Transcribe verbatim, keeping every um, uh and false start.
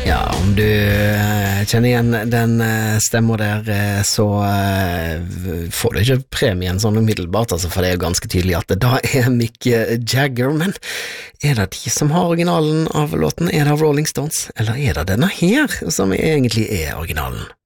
Ja, om du eh, kjenner igjen den eh, stemmen der, eh, så eh, får du ikke premien sånn umiddelbart, altså, for det er jo ganske tydelig at det da er Mick Jagger, men er det de som har originalen av låten? Er det av Rolling Stones, eller er det denne her som egentlig er originalen?